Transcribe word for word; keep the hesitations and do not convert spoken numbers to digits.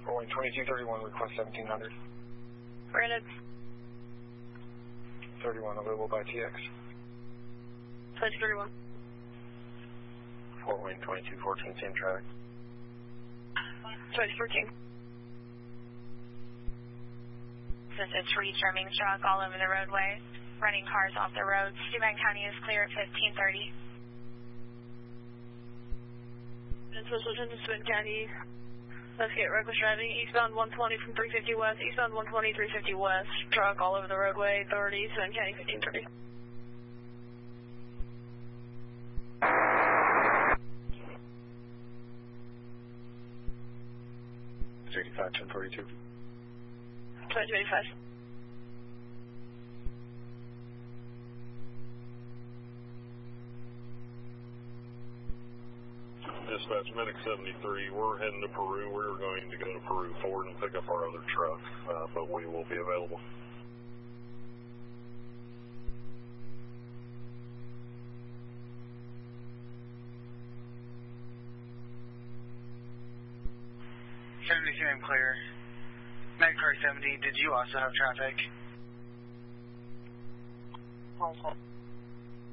Boeing twenty-two thirty-one, request seventeen hundred. Granted. thirty-one, available by T X. twenty-two thirty-one. Fort Wayne twenty-two fourteen, same traffic. twenty-two fourteen. This is restorming truck all over the roadway, running cars off the roads. Steuben County is clear at fifteen thirty. Special attention to Steuben County. Let's get reckless driving. Eastbound one twenty from three fifty west. Eastbound one twenty, three fifty west. Truck all over the roadway. Authority, Steuben County, fifteen thirty. eighty-five ten forty-two. twenty-two eighty-five. Dispatch, Medic seventy-three, we're heading to Peru. We're going to go to Peru forward and pick up our other truck, uh, but we will be available. seventy-two, I'm clear. Medcar seventy, did you also have traffic? Also.